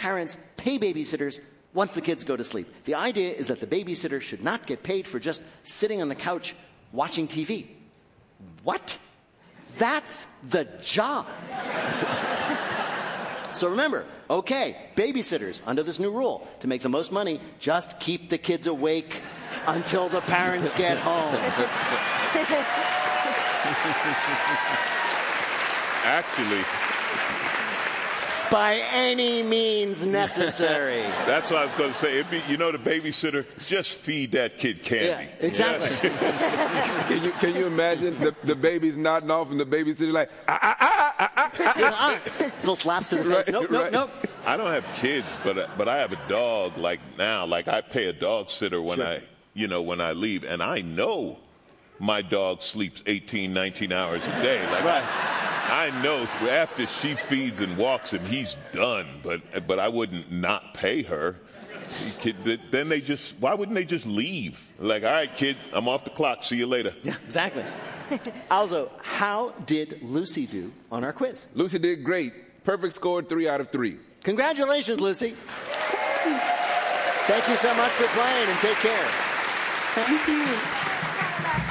parents pay babysitters once the kids go to sleep. The idea is that the babysitter should not get paid for just sitting on the couch watching TV. What? That's the job. So remember, okay, babysitters, under this new rule, to make the most money, just keep the kids awake until the parents get home. Actually, by any means necessary. That's what I was going to say. The babysitter, just feed that kid candy. Yeah, exactly. Yeah. Can you imagine the baby's nodding off and the babysitter's like, Little slaps to the face. Right, Nope. I don't have kids, but I have a dog. Like I pay a dog sitter when when I leave, and I know my dog sleeps 18, 19 hours a day. I know after she feeds and walks him, he's done. But I wouldn't not pay her. Then why wouldn't they just leave? Like, all right, kid, I'm off the clock. See you later. Yeah, exactly. Alzo, how did Lucy do on our quiz? Lucy did great. Perfect score, 3 out of 3. Congratulations, Lucy. Thank you so much for playing, and take care. Thank you.